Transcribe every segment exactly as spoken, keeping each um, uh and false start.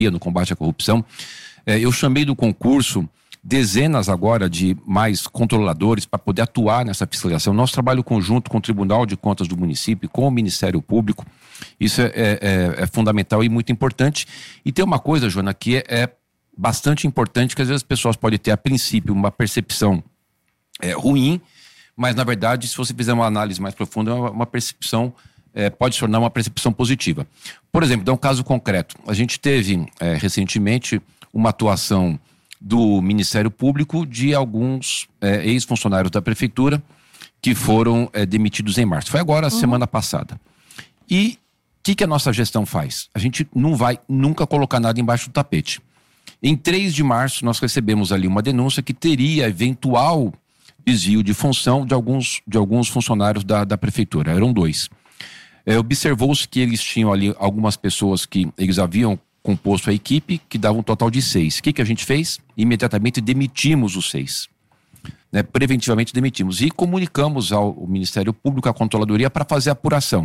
no combate à corrupção. É, eu chamei do concurso dezenas agora de mais controladores para poder atuar nessa fiscalização. Nosso trabalho conjunto com o Tribunal de Contas do município, com o Ministério Público, isso é, é, é fundamental e muito importante. E tem uma coisa, Joana, que é, é bastante importante, que às vezes as pessoas podem ter a princípio uma percepção é, ruim, mas na verdade, se você fizer uma análise mais profunda, é uma, uma percepção, é, pode se tornar uma percepção positiva. Por exemplo, dá um caso concreto. A gente teve é, recentemente uma atuação do Ministério Público de alguns é, ex-funcionários da Prefeitura que foram é, demitidos em março. Foi agora, uhum. semana passada. E o que, que a nossa gestão faz? A gente não vai nunca colocar nada embaixo do tapete. Em três de março, nós recebemos ali uma denúncia que teria eventual desvio de função de alguns, de alguns funcionários da, da Prefeitura. Eram dois. É, observou-se que eles tinham ali algumas pessoas que eles haviam composto a equipe, que dava um total de seis. O que, que a gente fez? Imediatamente demitimos os seis. Né? Preventivamente demitimos. E comunicamos ao, ao Ministério Público, à Controladoria, para fazer a apuração.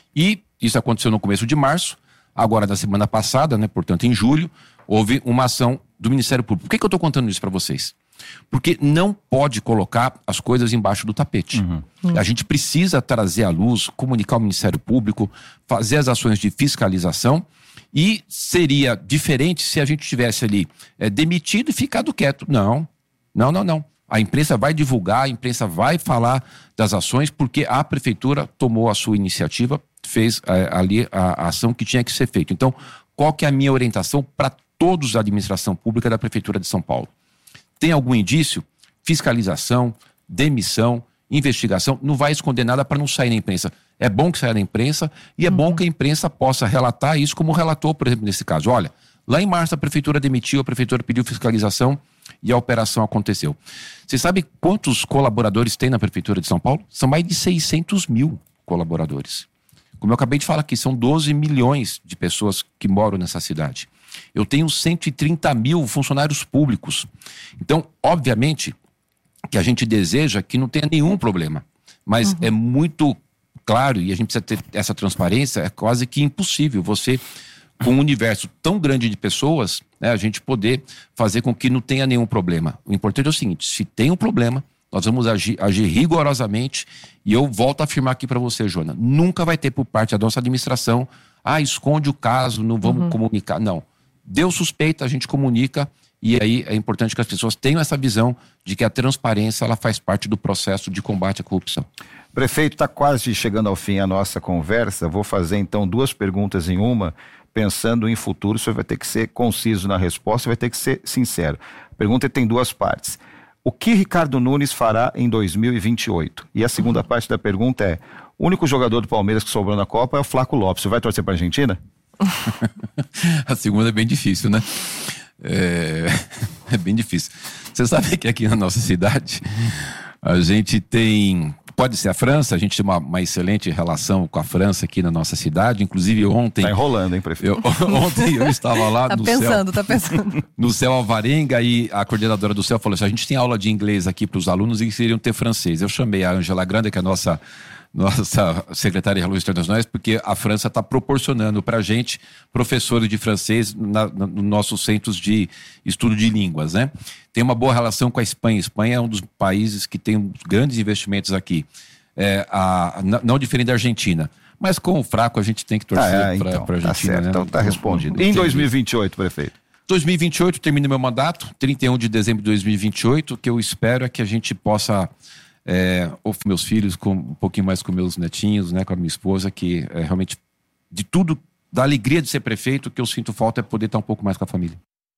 E isso aconteceu no começo de março. Agora, na semana passada, né, portanto, em julho, houve uma ação do Ministério Público. Por que, que eu estou contando isso para vocês? Porque não pode colocar as coisas embaixo do tapete. Uhum. Uhum. A gente precisa trazer à luz, comunicar ao Ministério Público, fazer as ações de fiscalização. E seria diferente se a gente tivesse ali é, demitido e ficado quieto. Não, não, não, não. A imprensa vai divulgar, a imprensa vai falar das ações, porque a Prefeitura tomou a sua iniciativa, fez é, ali a, a ação que tinha que ser feita. Então, qual que é a minha orientação para todos da administração pública da Prefeitura de São Paulo? Tem algum indício? Fiscalização, demissão, investigação, não vai esconder nada para não sair na imprensa. É bom que saia na imprensa e é uhum. bom que a imprensa possa relatar isso, como relatou, por exemplo, nesse caso. Olha, lá em março a Prefeitura demitiu, a Prefeitura pediu fiscalização e a operação aconteceu. Você sabe quantos colaboradores tem na Prefeitura de São Paulo? São mais de seiscentos mil colaboradores. Como eu acabei de falar aqui, são doze milhões de pessoas que moram nessa cidade. Eu tenho cento e trinta mil funcionários públicos. Então, obviamente, que a gente deseja que não tenha nenhum problema. Mas uhum. é muito claro, e a gente precisa ter essa transparência, é quase que impossível você, com um universo tão grande de pessoas, né, a gente poder fazer com que não tenha nenhum problema. O importante é o seguinte, se tem um problema, nós vamos agir, agir rigorosamente, e eu volto a afirmar aqui para você, Joana, nunca vai ter por parte da nossa administração, ah, esconde o caso, não vamos uhum. comunicar. Não. Deu suspeita, a gente comunica, e aí é importante que as pessoas tenham essa visão de que a transparência ela faz parte do processo de combate à corrupção. Prefeito, está quase chegando ao fim a nossa conversa. Vou fazer então duas perguntas em uma, pensando em futuro. O senhor vai ter que ser conciso na resposta, vai ter que ser sincero. A pergunta tem duas partes. O que Ricardo Nunes fará em dois mil e vinte e oito? E a segunda parte da pergunta é: o único jogador do Palmeiras que sobrou na Copa é o Flaco Lopes. Você vai torcer para a Argentina? A segunda é bem difícil, né? É, é bem difícil. Você sabe que aqui na nossa cidade a gente tem, pode ser a França, a gente tem uma, uma excelente relação com a França aqui na nossa cidade, inclusive ontem... Tá enrolando, hein, prefeito? Eu, ontem eu estava lá tá no pensando, céu... Tá pensando, no céu Alvarenga, e a coordenadora do céu falou assim, a gente tem aula de inglês aqui para os alunos e eles queriam ter francês. Eu chamei a Angela Grande, que é a nossa... nossa secretária de Relações Internacionais, porque a França está proporcionando para a gente professores de francês na, na, nos nossos centros de estudo de línguas, né? Tem uma boa relação com a Espanha. A Espanha é um dos países que tem grandes investimentos aqui, é, a, a, não diferente da Argentina. Mas com o fraco a gente tem que torcer ah, é, para então, a Argentina. Tá certo, né? Então está respondido. E em dois mil e vinte e oito, prefeito? dois mil e vinte e oito termina meu mandato, trinta e um de dezembro de dois mil e vinte e oito. O que eu espero é que a gente possa... É, ou meus filhos, com, um pouquinho mais com meus netinhos, né, com a minha esposa, que é, realmente, de tudo, da alegria de ser prefeito, o que eu sinto falta é poder estar um pouco mais com a família.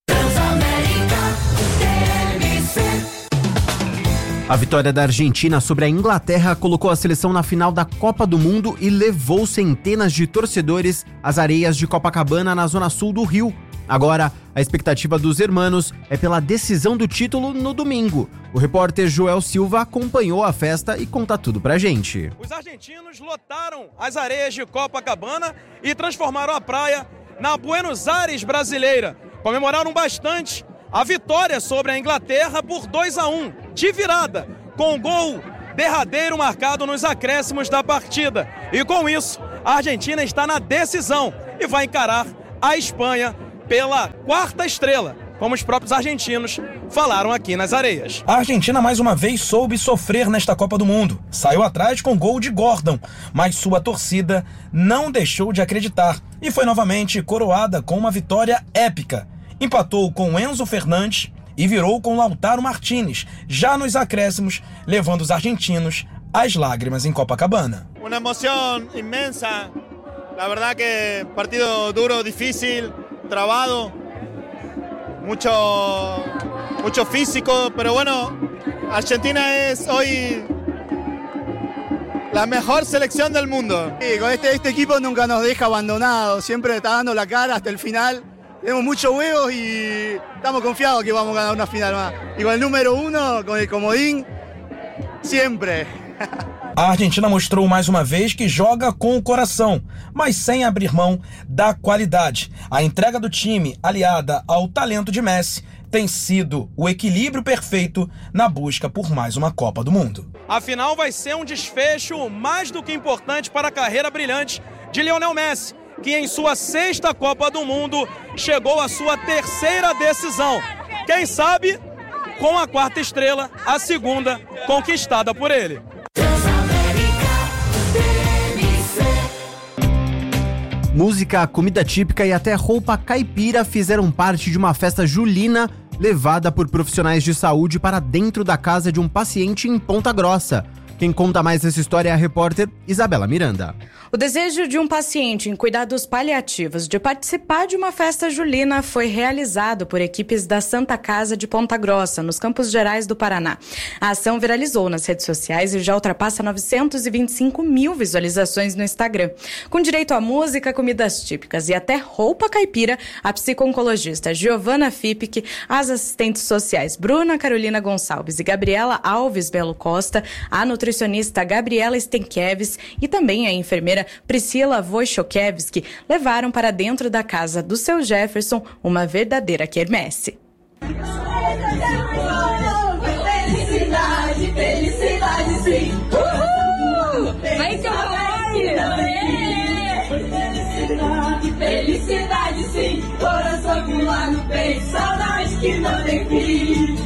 A vitória da Argentina sobre a Inglaterra colocou a seleção na final da Copa do Mundo e levou centenas de torcedores às areias de Copacabana, na zona sul do Rio. Agora, a expectativa dos hermanos é pela decisão do título no domingo. O repórter Joel Silva acompanhou a festa e conta tudo pra gente. Os argentinos lotaram as areias de Copacabana e transformaram a praia na Buenos Aires brasileira. Comemoraram bastante a vitória sobre a Inglaterra por dois a um, de virada, com o gol derradeiro marcado nos acréscimos da partida. E com isso, a Argentina está na decisão e vai encarar a Espanha pela quarta estrela, como os próprios argentinos falaram aqui nas areias. A Argentina mais uma vez soube sofrer nesta Copa do Mundo. Saiu atrás com gol de Gordon, mas sua torcida não deixou de acreditar e foi novamente coroada com uma vitória épica. Empatou com Enzo Fernandes e virou com Lautaro Martínez, já nos acréscimos, levando os argentinos às lágrimas em Copacabana. Uma emoção imensa. La verdad que partido duro, difícil, trabado. Mucho, mucho físico, pero bueno, Argentina es hoy la mejor selección del mundo. Sí, con este, este equipo nunca nos deja abandonados, siempre está dando la cara hasta el final. Tenemos muchos huevos y estamos confiados que vamos a ganar una final más. Y con el número uno, con el comodín, siempre. A Argentina mostrou mais uma vez que joga com o coração, mas sem abrir mão da qualidade. A entrega do time, aliada ao talento de Messi, tem sido o equilíbrio perfeito na busca por mais uma Copa do Mundo. A final vai ser um desfecho mais do que importante para a carreira brilhante de Lionel Messi, que em sua sexta Copa do Mundo chegou à sua terceira decisão. Quem sabe, com a quarta estrela, a segunda conquistada por ele. Música, comida típica e até roupa caipira fizeram parte de uma festa julina levada por profissionais de saúde para dentro da casa de um paciente em Ponta Grossa. Quem conta mais essa história é a repórter Isabela Miranda. O desejo de um paciente em cuidados paliativos de participar de uma festa julina foi realizado por equipes da Santa Casa de Ponta Grossa, nos Campos Gerais do Paraná. A ação viralizou nas redes sociais e já ultrapassa novecentos e vinte e cinco mil visualizações no Instagram. Com direito a música, comidas típicas e até roupa caipira, a psico-oncologista Giovana Fipik, as assistentes sociais Bruna Carolina Gonçalves e Gabriela Alves Belo Costa, a nutricionista Gabriela Stenkiewicz e também a enfermeira Priscila Wojciechowski levaram para dentro da casa do seu Jefferson uma verdadeira quermesse. Felicidade, felicidade, sim! Uhul! Vai que Felicidade, felicidade, sim! Coração pular no peito, saudade que não tem fim!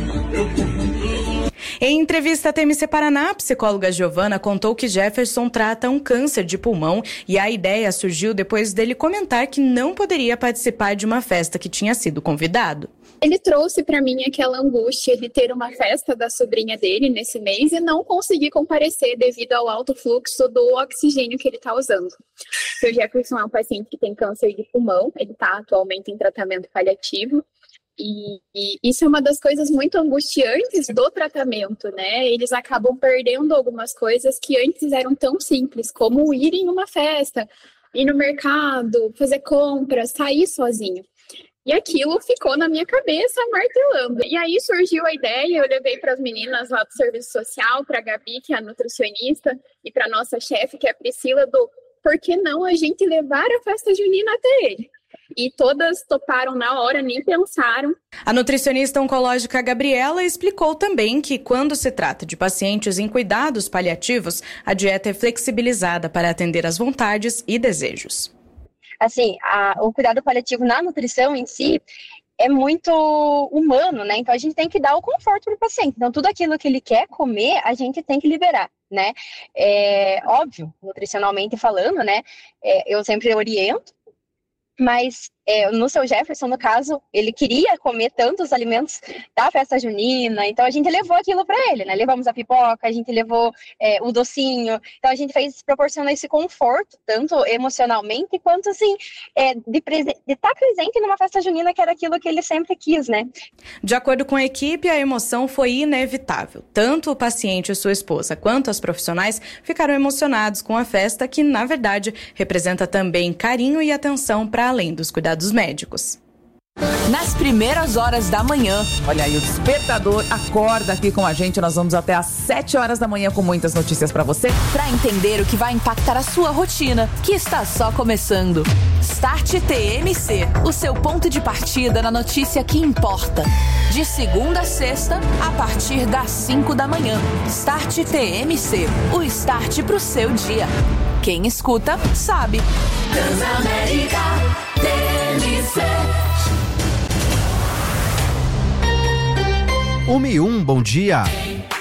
Em entrevista à T M C Paraná, a psicóloga Giovana contou que Jefferson trata um câncer de pulmão e a ideia surgiu depois dele comentar que não poderia participar de uma festa que tinha sido convidado. Ele trouxe para mim aquela angústia de ter uma festa da sobrinha dele nesse mês e não conseguir comparecer devido ao alto fluxo do oxigênio que ele está usando. O Jefferson é um paciente que tem câncer de pulmão, ele está atualmente em tratamento paliativo. E, e isso é uma das coisas muito angustiantes do tratamento, né? Eles acabam perdendo algumas coisas que antes eram tão simples, como ir em uma festa, ir no mercado, fazer compras, sair sozinho. E aquilo ficou na minha cabeça martelando. E aí surgiu a ideia, eu levei para as meninas lá do serviço social, para a Gabi, que é a nutricionista, e para a nossa chefe, que é a Priscila, do por que não a gente levar a festa junina até ele? E todas toparam na hora, nem pensaram. A nutricionista oncológica Gabriela explicou também que quando se trata de pacientes em cuidados paliativos, a dieta é flexibilizada para atender às vontades e desejos. Assim, a, o cuidado paliativo na nutrição em si é muito humano, né? Então a gente tem que dar o conforto para o paciente. Então tudo aquilo que ele quer comer, a gente tem que liberar, né? É óbvio, nutricionalmente falando, né? É, eu sempre oriento. Mas é, no seu Jefferson, no caso, ele queria comer tantos alimentos da festa junina, então a gente levou aquilo para ele, né? Levamos a pipoca, a gente levou é, o docinho, então a gente fez, proporcionou esse conforto, tanto emocionalmente, quanto assim, é, de estar presente numa festa junina, que era aquilo que ele sempre quis, né? De acordo com a equipe, a emoção foi inevitável. Tanto o paciente e sua esposa, quanto as profissionais ficaram emocionados com a festa, que, na verdade, representa também carinho e atenção para além dos cuidados médicos. Nas primeiras horas da manhã, olha aí, o despertador acorda aqui com a gente. Nós vamos até às sete horas da manhã com muitas notícias para você, para entender o que vai impactar a sua rotina, que está só começando. Start T M C, o seu ponto de partida na notícia que importa. De segunda a sexta, a partir das cinco da manhã. Start T M C, o start pro seu dia. Quem escuta, sabe. Transamérica T M C. uma e um, bom dia.